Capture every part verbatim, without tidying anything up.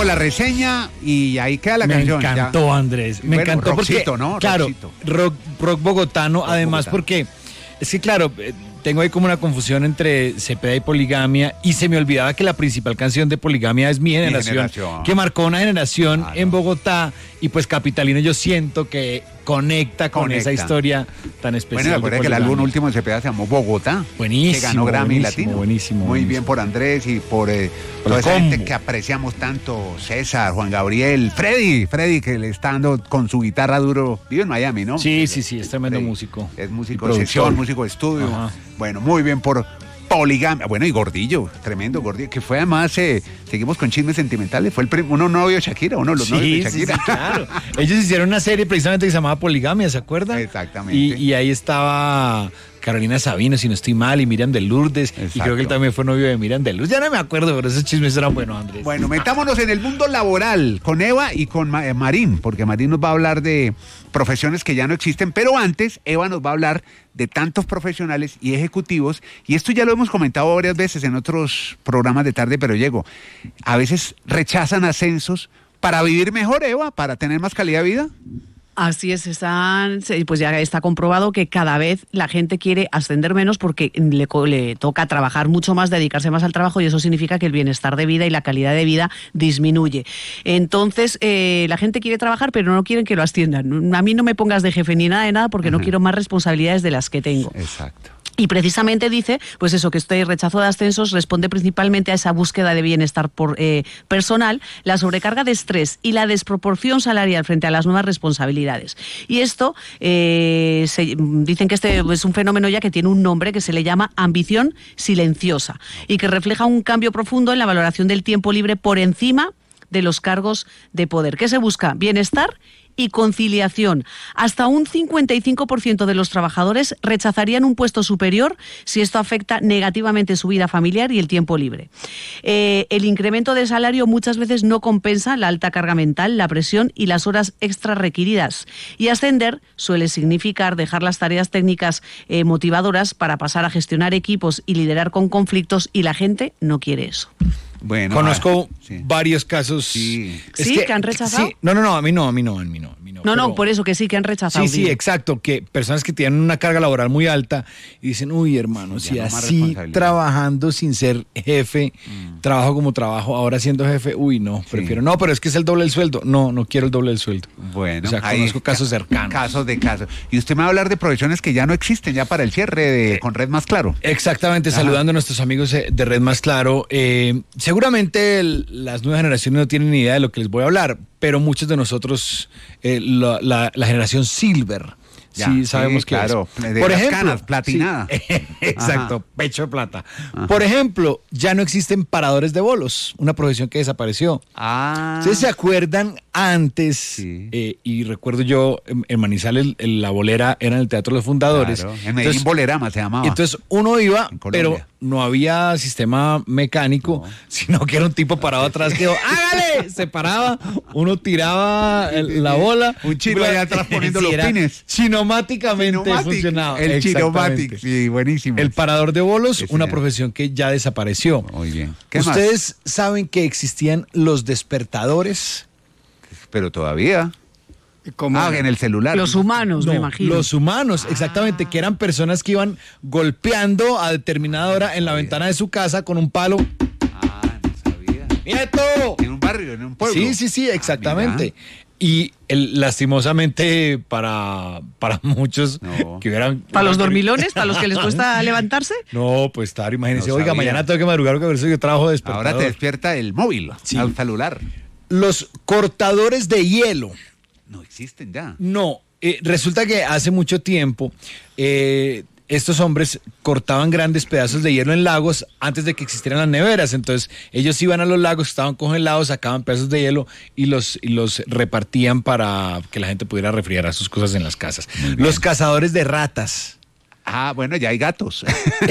la reseña y ahí queda la me canción. Me encantó, ya. Andrés. Me bueno, encantó rockcito, porque, ¿no? Claro, rockcito. rock, rock bogotano, rock además bogotano. Porque, es que claro, tengo ahí como una confusión entre Cepeda y Poligamia y se me olvidaba que la principal canción de Poligamia es Mi Generación, Mi generación. que marcó una generación claro. en Bogotá y pues Capitalino yo siento que conecta con conecta. esa historia tan especial. Bueno, recuerda que el álbum último de Cepeda se llamó Bogotá. Buenísimo. Que ganó Grammy buenísimo, Latino. Buenísimo. Muy buenísimo. bien por Andrés y por, eh, por toda esa gente que apreciamos tanto. César, Juan Gabriel, Freddy. Freddy que le está dando con su guitarra duro. Vive en Miami, ¿no? Sí, sí, sí. Es tremendo Freddy. músico. Es músico de sesión, músico de estudio. Ajá. Bueno, muy bien por Poligamia. Bueno, y Gordillo, tremendo Gordillo, que fue además, eh, seguimos con chismes sentimentales, fue el prim- uno novio de Shakira, uno de los sí, novios de Shakira. Sí, sí, claro. Ellos hicieron una serie precisamente que se llamaba Poligamia, ¿se acuerdan? Exactamente. Y, y ahí estaba Carolina Sabino, si no estoy mal, y Miriam de Lourdes. Exacto. Y creo que él también fue novio de Miriam de Lourdes. Ya no me acuerdo, pero esos chismes eran buenos, Andrés. Bueno, metámonos en el mundo laboral con Eva y con Ma- Marín, porque Marín nos va a hablar de profesiones que ya no existen, pero antes Eva nos va a hablar de tantos profesionales y ejecutivos, y esto ya lo hemos comentado varias veces en otros programas de Tarde Pero Llego. A veces rechazan ascensos para vivir mejor, Eva, para tener más calidad de vida. Así es, están, pues ya está comprobado que cada vez la gente quiere ascender menos porque le, le toca trabajar mucho más, dedicarse más al trabajo, y eso significa que el bienestar de vida y la calidad de vida disminuye. Entonces, eh, la gente quiere trabajar, pero no quieren que lo asciendan. A mí no me pongas de jefe ni nada de nada porque Ajá. no quiero más responsabilidades de las que tengo. Exacto. Y precisamente dice, pues eso, que este rechazo de ascensos responde principalmente a esa búsqueda de bienestar por, eh, personal, la sobrecarga de estrés y la desproporción salarial frente a las nuevas responsabilidades. Y esto, eh, se, dicen que este es un fenómeno ya que tiene un nombre que se le llama ambición silenciosa y que refleja un cambio profundo en la valoración del tiempo libre por encima de los cargos de poder. ¿Qué se busca? Bienestar y conciliación. Hasta un cincuenta y cinco por ciento de los trabajadores rechazarían un puesto superior si esto afecta negativamente su vida familiar y el tiempo libre. Eh, el incremento de salario muchas veces no compensa la alta carga mental, la presión y las horas extra requeridas. Y ascender suele significar dejar las tareas técnicas eh, motivadoras para pasar a gestionar equipos y liderar con conflictos, y la gente no quiere eso. Bueno, conozco ah, sí. varios casos. Sí, es ¿Sí que, que han rechazado. Sí, no, no, no, a mí no, a mí no, a mí no. A mí no, no, pero, no, por eso que sí, que han rechazado. Sí, sí, digo. exacto, que personas que tienen una carga laboral muy alta y dicen, uy, hermano, si no así trabajando sin ser jefe, mm. trabajo como trabajo, ahora siendo jefe, uy, no, sí. prefiero, no, pero es que es el doble del sueldo. No, no quiero el doble del sueldo. Bueno, o sea, conozco casos cercanos. Casos de casos. Y usted me va a hablar de profesiones que ya no existen, ya para el cierre de, eh, con Red Más Claro. Exactamente, Ajá. saludando a nuestros amigos de Red Más Claro. Eh, seguramente el las nuevas generaciones no tienen ni idea de lo que les voy a hablar, pero muchos de nosotros, eh, la, la, la generación Silver, ya, sí sabemos sí, que claro, es. De Por las ejemplo, canas, platinada. Sí, exacto, Ajá. pecho de plata. Ajá. Por ejemplo, ya no existen paradores de bolos, una profesión que desapareció. Ah. ¿Ustedes se acuerdan antes? Sí. Eh, y recuerdo yo, en, en Manizales, el, la bolera era en el Teatro de los Fundadores. Claro. En Medellín Bolerama se llamaba. Entonces uno iba, pero no había sistema mecánico, no. sino que era un tipo parado atrás que dijo, ¡hágale! Se paraba, uno tiraba el, la bola. Un chino allá atrás poniendo los pines. Chinomáticamente Chinomatic. funcionaba. El Chinomatic, sí, buenísimo. El parador de bolos, Ese una ya. profesión que ya desapareció. Muy bien. ¿Qué ¿Ustedes más? saben que existían los despertadores? Pero todavía. ¿Cómo? Ah, en el celular. Los humanos, no, me imagino. Los humanos, exactamente, ah. que eran personas que iban golpeando a determinada hora en la ventana de su casa con un palo. Ah, no sabía. ¡Nieto! En un barrio, en un pueblo. Sí, sí, sí, exactamente. Ah, y el, lastimosamente para, para muchos no. que hubieran... ¿Para los dormilones? ¿Para los que les cuesta levantarse? No, pues estar, imagínense, no oiga, mañana tengo que madrugar porque a veces yo trabajo despertador. Ahora te despierta el móvil, sí. al celular. Los cortadores de hielo. No existen ya. No, eh, resulta que hace mucho tiempo eh, estos hombres cortaban grandes pedazos de hielo en lagos antes de que existieran las neveras. Entonces ellos iban a los lagos, estaban congelados, sacaban pedazos de hielo y los, y los repartían para que la gente pudiera refrigerar sus cosas en las casas. Los cazadores de ratas. Ah, bueno, ya hay gatos.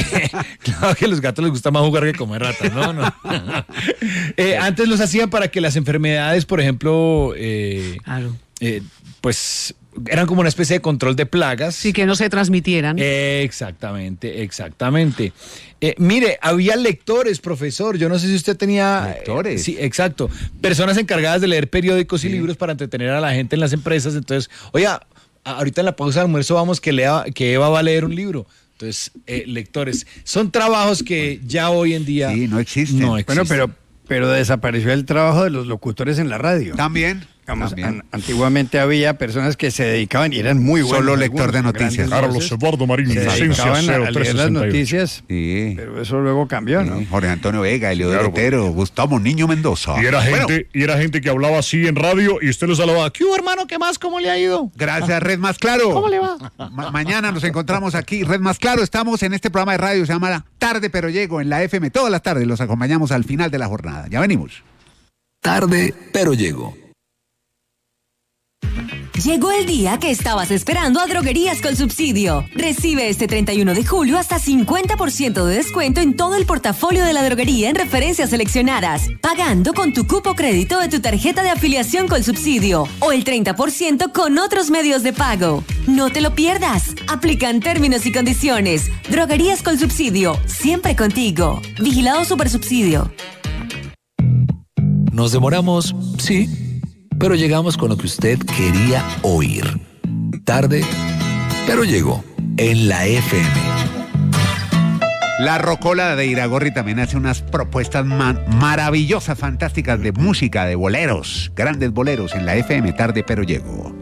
Claro que a los gatos les gusta más jugar que comer ratas, ¿no? no. eh, antes los hacían para que las enfermedades, por ejemplo... Eh, claro. Eh, pues eran como una especie de control de plagas. Sí, que no se transmitieran. Eh, exactamente, exactamente. Eh, mire, había lectores, profesor. Yo no sé si usted tenía... Lectores. Eh, sí, exacto. Personas encargadas de leer periódicos y Sí. libros para entretener a la gente en las empresas. Entonces, oiga, ahorita en la pausa de almuerzo vamos que, lea, que Eva va a leer un libro. Entonces, eh, lectores. Son trabajos que ya hoy en día... Sí, no existen. No existen. Bueno, pero, pero desapareció el trabajo de los locutores en la radio. También. Digamos, también. an- antiguamente había personas que se dedicaban y eran muy buenos. Solo lector algunos, de noticias. grandes Carlos voces, Eduardo Marín, se licencia dedicaban a, cero a leer las trescientos sesenta y ocho. noticias, Sí. pero eso luego cambió, ¿no? Sí, Jorge Antonio Vega, Eliodoro Claro, pues. Otero, Gustavo Niño Mendoza. Y era Bueno, gente, y era gente que hablaba así en radio y usted lo saludaba. ¿Qué hubo, hermano? ¿Qué más? ¿Cómo le ha ido? gracias, Red Más Claro. ¿Cómo le va? Ma- mañana nos encontramos aquí. Red Más Claro, estamos en este programa de radio, se llama Tarde Pero Llego, en la F M. Todas las tardes los acompañamos al final de la jornada. Ya venimos. Tarde, pero llego. Llegó el día que estabas esperando a Droguerías con Subsidio. Recibe este treinta y uno de julio hasta cincuenta por ciento de descuento en todo el portafolio de la droguería en referencias seleccionadas, pagando con tu cupo crédito de tu tarjeta de afiliación con Subsidio o el treinta por ciento con otros medios de pago. No te lo pierdas. Aplican términos y condiciones. Droguerías con Subsidio, siempre contigo. Vigilado Supersubsidio. Nos demoramos, sí, pero llegamos con lo que usted quería oír. Tarde, pero llegó en la F M. La Rocola de Iragorri también hace unas propuestas ma- maravillosas, fantásticas de música, de boleros, grandes boleros en la F M. Tarde Pero Llego.